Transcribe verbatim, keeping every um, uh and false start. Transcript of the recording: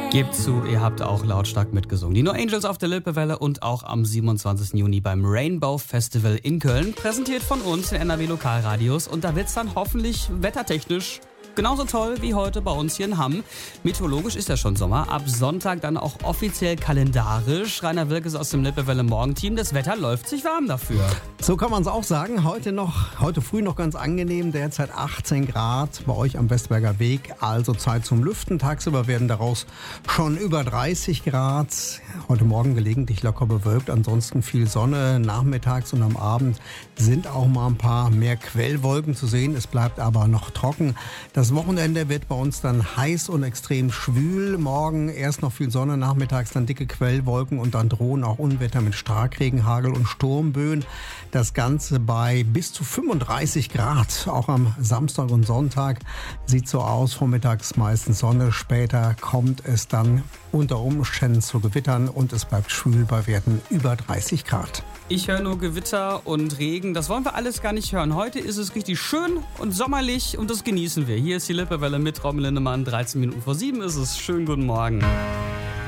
Gebt zu, ihr habt auch lautstark mitgesungen. Die No Angels auf der Lippewelle und auch am siebenundzwanzigsten Juni beim Rainbow Festival in Köln. Präsentiert von uns, den N R W Lokalradios. Und da wird's dann hoffentlich wettertechnisch genauso toll wie heute bei uns hier in Hamm. Meteorologisch ist ja schon Sommer. Ab Sonntag dann auch offiziell kalendarisch. Rainer Wilkes aus dem Lippewelle Morgenteam. Das Wetter läuft sich warm dafür. So kann man es auch sagen. Heute noch, heute früh noch ganz angenehm. Derzeit achtzehn Grad bei euch am Westberger Weg. Also Zeit zum Lüften. Tagsüber werden daraus schon über dreißig Grad. Heute Morgen gelegentlich locker bewölkt. Ansonsten viel Sonne. Nachmittags und am Abend sind auch mal ein paar mehr Quellwolken zu sehen. Es bleibt aber noch trocken. Das Wochenende wird bei uns dann heiß und extrem schwül. Morgen erst noch viel Sonne, nachmittags dann dicke Quellwolken und dann drohen auch Unwetter mit Starkregen, Hagel und Sturmböen. Das Ganze bei bis zu fünfunddreißig Grad. Auch am Samstag und Sonntag sieht so aus. Vormittags meistens Sonne, später kommt es dann unter Umständen zu Gewittern und es bleibt schwül bei Werten über dreißig Grad. Ich höre nur Gewitter und Regen. Das wollen wir alles gar nicht hören. Heute ist es richtig schön und sommerlich und das genießen wir. Hier ist die Lippewelle mit Robin Lindemann. dreizehn Minuten vor sieben ist es. Schönen guten Morgen.